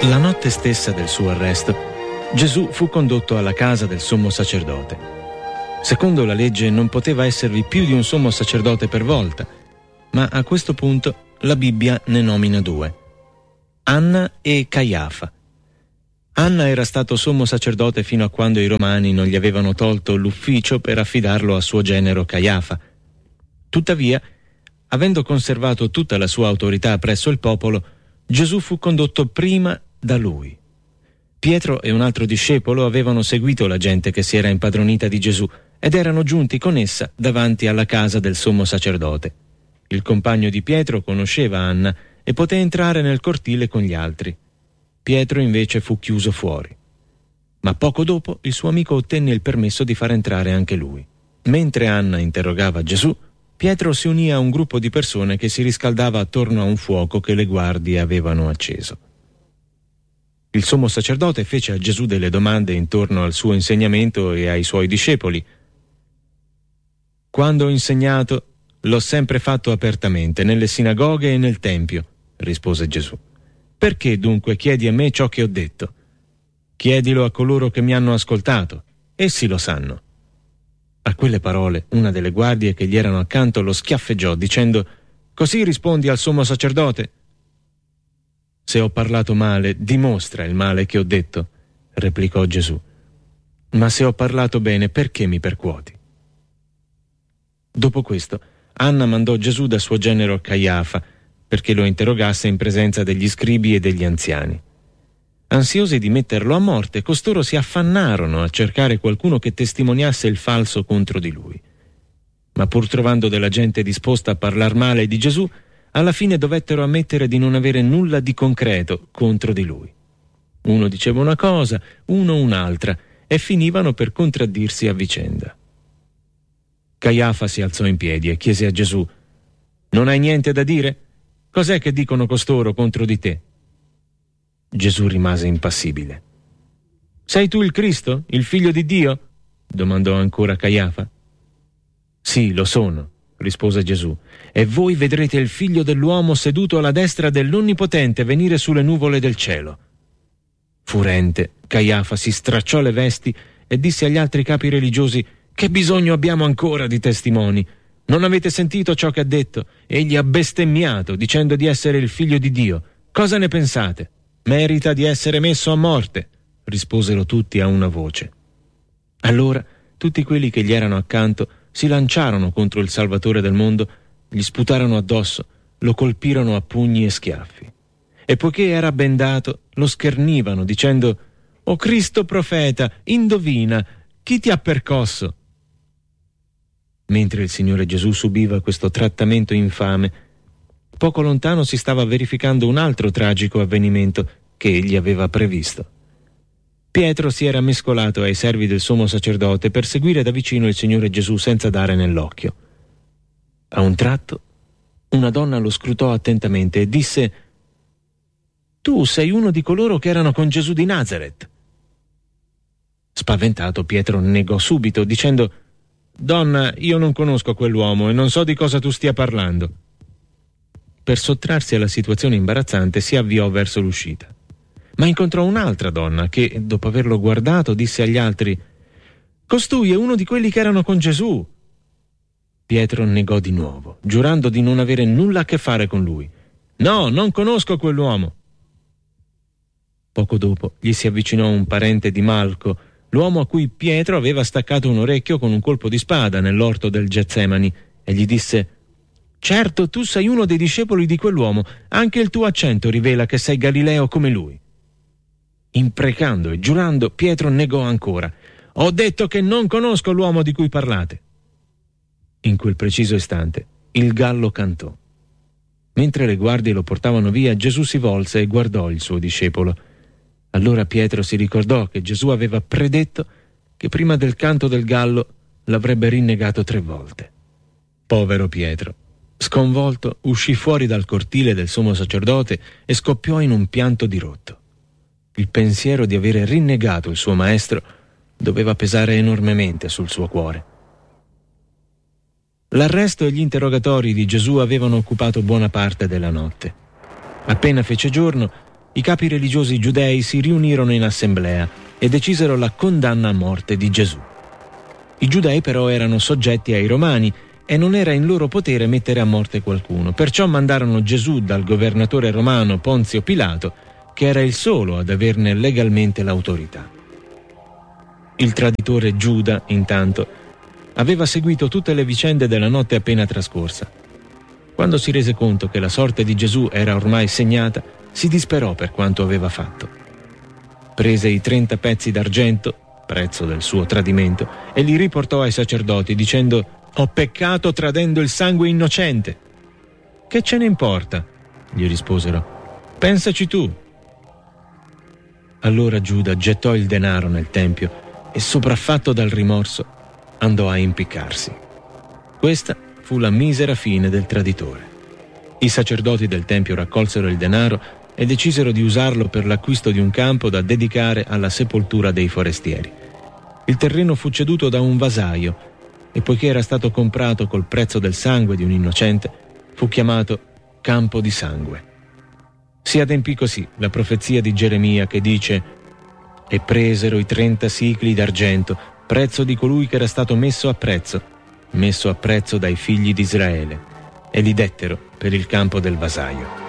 La notte stessa del suo arresto, Gesù fu condotto alla casa del sommo sacerdote. Secondo la legge non poteva esservi più di un sommo sacerdote per volta, ma a questo punto la Bibbia ne nomina due: Anna e Caiafa. Anna era stato sommo sacerdote fino a quando i romani non gli avevano tolto l'ufficio per affidarlo a suo genero Caiafa. Tuttavia, avendo conservato tutta la sua autorità presso il popolo, Gesù fu condotto prima da lui. Pietro e un altro discepolo avevano seguito la gente che si era impadronita di Gesù ed erano giunti con essa davanti alla casa del sommo sacerdote. Il compagno di Pietro conosceva Anna e poté entrare nel cortile con gli altri. Pietro invece fu chiuso fuori. Ma poco dopo il suo amico ottenne il permesso di far entrare anche lui. Mentre Anna interrogava Gesù, Pietro si unì a un gruppo di persone che si riscaldava attorno a un fuoco che le guardie avevano acceso. Il sommo sacerdote fece a Gesù delle domande intorno al suo insegnamento e ai suoi discepoli. «Quando ho insegnato, l'ho sempre fatto apertamente, nelle sinagoghe e nel tempio», rispose Gesù. «Perché dunque chiedi a me ciò che ho detto? Chiedilo a coloro che mi hanno ascoltato, essi lo sanno». A quelle parole, una delle guardie che gli erano accanto lo schiaffeggiò, dicendo: «Così rispondi al sommo sacerdote?» «Se ho parlato male, dimostra il male che ho detto», replicò Gesù. «Ma se ho parlato bene, perché mi percuoti?» Dopo questo, Anna mandò Gesù da suo genero Caiafa, perché lo interrogasse in presenza degli scribi e degli anziani. Ansiosi di metterlo a morte, costoro si affannarono a cercare qualcuno che testimoniasse il falso contro di lui. Ma pur trovando della gente disposta a parlar male di Gesù, alla fine dovettero ammettere di non avere nulla di concreto contro di lui. Uno diceva una cosa, uno un'altra, e finivano per contraddirsi a vicenda. Caiafa si alzò in piedi e chiese a Gesù: «Non hai niente da dire? Cos'è che dicono costoro contro di te?» Gesù rimase impassibile. «Sei tu il Cristo, il Figlio di Dio?» domandò ancora Caiafa. «Sì, lo sono», rispose Gesù, «e voi vedrete il Figlio dell'uomo seduto alla destra dell'Onnipotente venire sulle nuvole del cielo». Furente, Caiafa si stracciò le vesti e disse agli altri capi religiosi: «Che bisogno abbiamo ancora di testimoni? Non avete sentito ciò che ha detto? Egli ha bestemmiato, dicendo di essere il Figlio di Dio. Cosa ne pensate? Merita di essere messo a morte», risposero tutti a una voce. Allora tutti quelli che gli erano accanto si lanciarono contro il Salvatore del mondo, gli sputarono addosso, lo colpirono a pugni e schiaffi. E poiché era bendato, lo schernivano, dicendo: «O Cristo profeta, indovina, chi ti ha percosso?» Mentre il Signore Gesù subiva questo trattamento infame, poco lontano si stava verificando un altro tragico avvenimento che egli aveva previsto. Pietro si era mescolato ai servi del sommo sacerdote per seguire da vicino il Signore Gesù senza dare nell'occhio. A un tratto, una donna lo scrutò attentamente e disse: «Tu sei uno di coloro che erano con Gesù di Nazaret». Spaventato, Pietro negò subito, dicendo: «Donna, io non conosco quell'uomo e non so di cosa tu stia parlando». Per sottrarsi alla situazione imbarazzante si avviò verso l'uscita. Ma incontrò un'altra donna che, dopo averlo guardato, disse agli altri: «Costui è uno di quelli che erano con Gesù». Pietro negò di nuovo, giurando di non avere nulla a che fare con lui. «No, non conosco quell'uomo». Poco dopo gli si avvicinò un parente di Malco, l'uomo a cui Pietro aveva staccato un orecchio con un colpo di spada nell'orto del Getsemani, e gli disse: «Certo, tu sei uno dei discepoli di quell'uomo, anche il tuo accento rivela che sei Galileo come lui». Imprecando e giurando, Pietro negò ancora: «Ho detto che non conosco l'uomo di cui parlate». In quel preciso istante il gallo cantò. Mentre le guardie lo portavano via, Gesù si volse e guardò il suo discepolo. Allora Pietro si ricordò che Gesù aveva predetto che prima del canto del gallo l'avrebbe rinnegato 3 volte. Povero Pietro, sconvolto, uscì fuori dal cortile del sommo sacerdote e scoppiò in un pianto dirotto. Il pensiero di avere rinnegato il suo maestro doveva pesare enormemente sul suo cuore. L'arresto e gli interrogatori di Gesù avevano occupato buona parte della notte. Appena fece giorno, i capi religiosi giudei si riunirono in assemblea e decisero la condanna a morte di Gesù. I giudei però erano soggetti ai romani e non era in loro potere mettere a morte qualcuno, perciò mandarono Gesù dal governatore romano Ponzio Pilato, che era il solo ad averne legalmente l'autorità. Il traditore Giuda, intanto, aveva seguito tutte le vicende della notte appena trascorsa. Quando si rese conto che la sorte di Gesù era ormai segnata, si disperò per quanto aveva fatto. Prese i 30 pezzi d'argento, prezzo del suo tradimento, e li riportò ai sacerdoti dicendo: «Ho peccato tradendo il sangue innocente». «Che ce ne importa?» gli risposero. «Pensaci tu». Allora Giuda gettò il denaro nel tempio e, sopraffatto dal rimorso, andò a impiccarsi. Questa fu la misera fine del traditore. I sacerdoti del tempio raccolsero il denaro e decisero di usarlo per l'acquisto di un campo da dedicare alla sepoltura dei forestieri. Il terreno fu ceduto da un vasaio e, poiché era stato comprato col prezzo del sangue di un innocente, fu chiamato Campo di Sangue. Si adempì così la profezia di Geremia che dice: «E presero i 30 sicli d'argento, prezzo di colui che era stato messo a prezzo dai figli di Israele, e li dettero per il campo del vasaio».